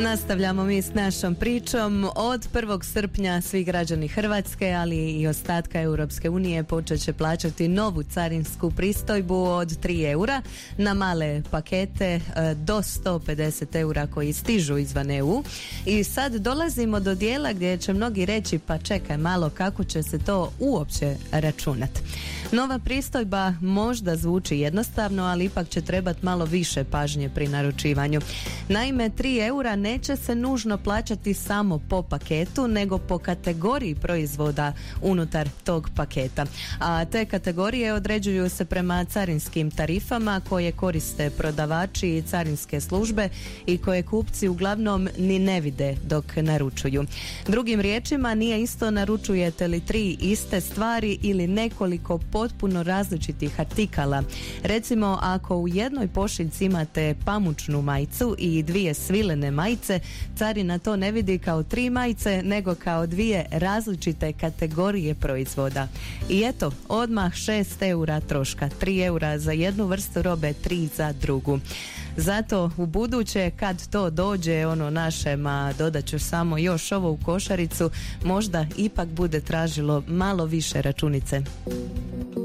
Nastavljamo mi s našom pričom. Od 1. srpnja svi građani Hrvatske, ali i ostatka Europske unije počet će plaćati novu carinsku pristojbu od 3 eura na male pakete do 150 eura koji stižu izvan EU. I sad dolazimo do dijela gdje će mnogi reći pa čekaj malo, kako će se to uopće računati. Nova pristojba možda zvuči jednostavno, ali ipak će trebati malo više pažnje pri naručivanju. Naime, 3 eura neće se nužno plaćati samo po paketu, nego po kategoriji proizvoda unutar tog paketa. A te kategorije određuju se prema carinskim tarifama koje koriste prodavači i carinske službe i koje kupci uglavnom ni ne vide dok naručuju. Drugim riječima, nije isto naručujete li 3 iste stvari ili nekoliko potpuno različitih artikala. Recimo, ako u jednoj pošiljci imate pamučnu majicu i 2 svilene majice, carina to ne vidi kao 3 majice, nego kao 2 različite kategorije proizvoda. I eto, odmah 6 eura troška, 3 eura za jednu vrstu robe, 3 za drugu. Zato u buduće kad to dođe ono naše, ma dodat ću samo još ovo u košaricu, možda ipak bude tražilo malo više računice.